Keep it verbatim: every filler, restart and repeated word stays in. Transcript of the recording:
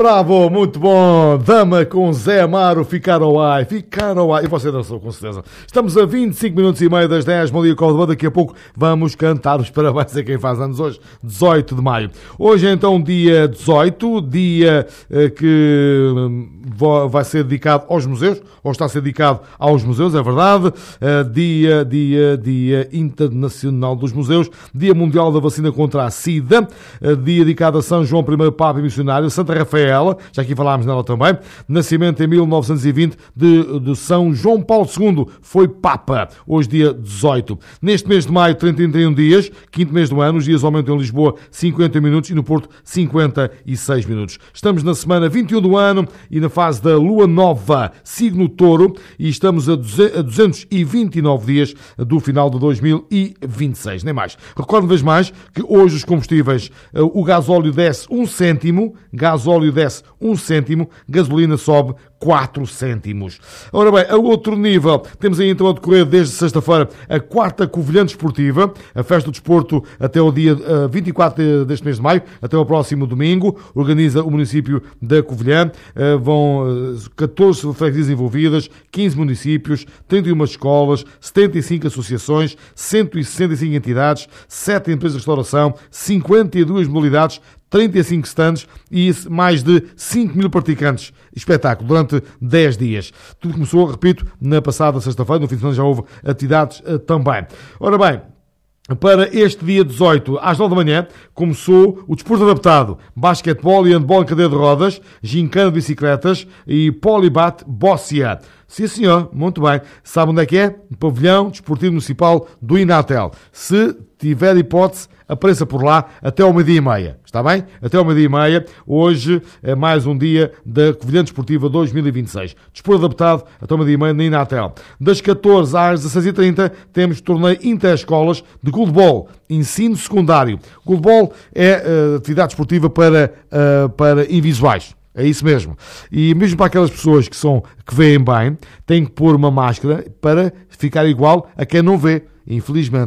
Bravo, muito bom. Dama com Zé Amaro, ficar ao ar, ficar ao ar. E você dançou, com certeza. Estamos a vinte e cinco minutos e meio das dez. Bom dia, Código. Daqui a pouco vamos cantar os parabéns a quem faz anos hoje, dezoito de maio. Hoje é então dia dezoito, dia eh, que eh, vai ser dedicado aos museus, ou está a ser dedicado aos museus, é verdade. Eh, dia, dia, dia internacional dos museus, dia mundial da vacina contra a SIDA, eh, dia dedicado a São João I, Papa e Missionário, Santa Rafaela, já aqui falámos nela também, nascimento em mil novecentos e vinte de, de São João Paulo segundo, foi Papa, hoje dia dezoito. Neste mês de maio, trinta e um dias, quinto mês do ano, os dias aumentam em Lisboa cinquenta minutos e no Porto cinquenta e seis minutos. Estamos na semana vinte e um do ano e na fase da Lua Nova, signo Touro, e estamos a duzentos e vinte e nove dias do final de dois mil e vinte e seis, nem mais. Recordo uma vez mais que hoje os combustíveis, o gasóleo desce um cêntimo, gasóleo desce um cêntimo, gasolina sobe quatro cêntimos. Ora bem, a outro nível, temos aí então a decorrer desde sexta-feira a quarta Covilhã Desportiva, a festa do desporto até o dia uh, vinte e quatro deste mês de maio, até o próximo domingo, organiza o município da Covilhã, uh, vão uh, catorze freguesias envolvidas, quinze municípios, trinta e uma escolas, setenta e cinco associações, cento e sessenta e cinco entidades, sete empresas de restauração, cinquenta e duas modalidades, trinta e cinco stands e mais de cinco mil praticantes. Espetáculo durante dez dias. Tudo começou, repito, na passada sexta-feira, no fim de semana já houve atividades uh, também. Ora bem, para este dia dezoito, às nove da manhã, começou o desporto adaptado. Basquetebol e handball em cadeira de rodas, gincana de bicicletas e polibate bóssia. Sim, senhor, muito bem. Sabe onde é que é? No pavilhão desportivo municipal do Inatel. Se tiver hipótese, apareça por lá até ao meio-dia e meia. Está bem? Até ao meio-dia e meia. Hoje é mais um dia da Covilhã Desportiva dois mil e vinte e seis. Desporto adaptado até ao meio-dia e meia na Inatel. Das catorze às dezasseis e trinta temos torneio interescolas de goalball, ensino secundário. Goalball é uh, atividade desportiva para, uh, para invisuais. É isso mesmo. E mesmo para aquelas pessoas que, são, que veem bem, têm que pôr uma máscara para ficar igual a quem não vê, infelizmente.